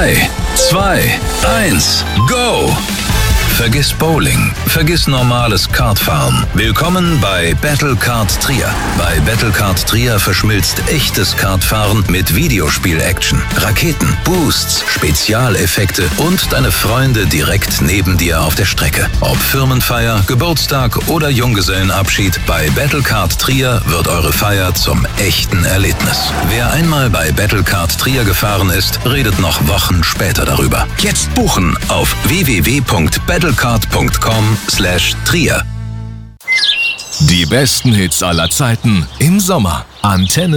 3, 2, 1, go! Vergiss Bowling, vergiss normales Kartfahren. Willkommen bei Battle Kart Trier. Bei Battle Kart Trier verschmilzt echtes Kartfahren mit Videospiel-Action, Raketen, Boosts, Spezialeffekte und deine Freunde direkt neben dir auf der Strecke. Ob Firmenfeier, Geburtstag oder Junggesellenabschied, bei Battle Kart Trier wird eure Feier zum echten Erlebnis. Wer einmal bei Battle Kart Trier gefahren ist, redet noch Wochen später darüber. Jetzt buchen auf www.battlecard.com/Trier. Die besten Hits aller Zeiten im Sommer. Antenne